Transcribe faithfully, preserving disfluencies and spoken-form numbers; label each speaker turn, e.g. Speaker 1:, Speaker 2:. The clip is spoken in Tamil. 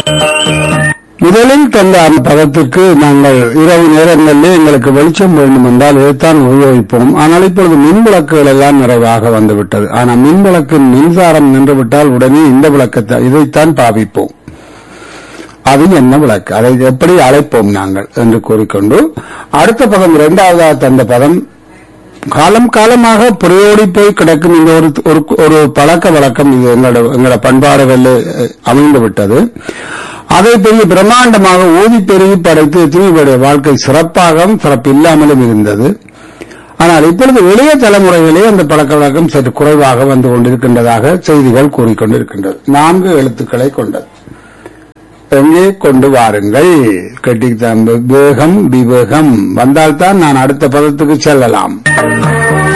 Speaker 1: முதலில் தந்த அந்த பதத்திற்கு நாங்கள் இரவு நேரங்களிலே எங்களுக்கு வெளிச்சம் வேண்டும் என்றால் இதைத்தான் உபயோகிப்போம். ஆனால் இப்பொழுது மின் விளக்குகள் எல்லாம் நிறைவாக வந்துவிட்டது. ஆனால் மின் விளக்கின் மின்சாரம் நின்றுவிட்டால் உடனே இந்த விளக்கத்தை இதைத்தான் பாவிப்போம். அது என்ன விளக்கு, அதை எப்படி அழைப்போம் நாங்கள் என்று கூறிக்கொண்டு அடுத்த பதம் இரண்டாவதாக தந்த பதம் காலம் காலமாக புரையோடி போய் கிடக்கும் இந்த ஒரு ஒரு பழக்க வழக்கம் இது எங்களோட எங்களோட பண்பாடுகளில் அமைந்து விட்டது. அதை பெரிய பிரம்மாண்டமாக ஊதி பெருகி படைத்து எத்தனையுடைய வாழ்க்கை சிறப்பாகவும் சிறப்பில்லாமலும் இருந்தது. ஆனால் இப்பொழுது இளைய தலைமுறைகளே அந்த பழக்க வழக்கம் சற்று குறைவாக வந்து கொண்டிருக்கின்றதாக செய்திகள் கூறிக்கொண்டிருக்கின்றது. நான்கு எழுத்துக்களை கொண்டது. எங்கே கொண்டு வாருங்கள். கெட்டித்தான் வேகம் விவேகம் வந்தால்தான் நான் அடுத்த பதத்துக்கு செல்லலாம்.